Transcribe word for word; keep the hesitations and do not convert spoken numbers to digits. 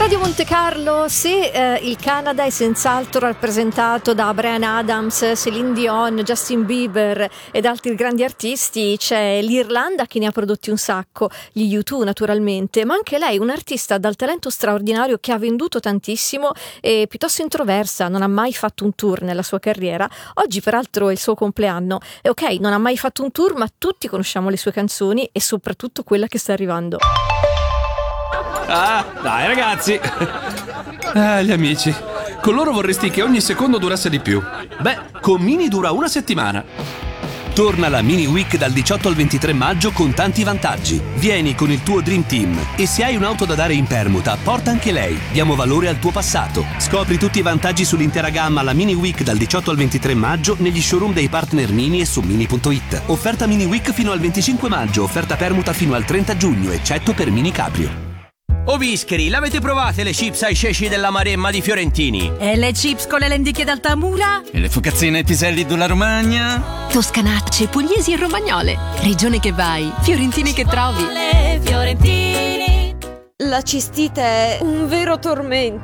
Radio Monte Carlo, se eh, il Canada è senz'altro rappresentato da Bryan Adams, Céline Dion, Justin Bieber ed altri grandi artisti, c'è l'Irlanda che ne ha prodotti un sacco, gli U due naturalmente, ma anche lei un'artista dal talento straordinario che ha venduto tantissimo e piuttosto introversa, non ha mai fatto un tour nella sua carriera. Oggi peraltro è il suo compleanno e ok, non ha mai fatto un tour, ma tutti conosciamo le sue canzoni e soprattutto quella che sta arrivando. Ah, dai ragazzi. Ah, gli amici. Con loro vorresti che ogni secondo durasse di più. Beh, con Mini dura una settimana. Torna la Mini Week dal diciotto al ventitré maggio con tanti vantaggi. Vieni con il tuo Dream Team e se hai un'auto da dare in permuta, porta anche lei. Diamo valore al tuo passato. Scopri tutti i vantaggi sull'intera gamma alla Mini Week dal diciotto al ventitré maggio negli showroom dei partner Mini e su mini punto it. Offerta Mini Week fino al venticinque maggio, offerta permuta fino al trenta giugno, eccetto per Mini Cabrio. Oh Vischeri, l'avete provate le chips ai ceci della Maremma di Fiorentini? E le chips con le lenticchie d'Altamura? E le focazzine ai piselli della Romagna? Toscanacce, pugliesi e romagnole. Regione che vai, fiorentini che trovi. Fiorentini. La cistite è un vero tormento.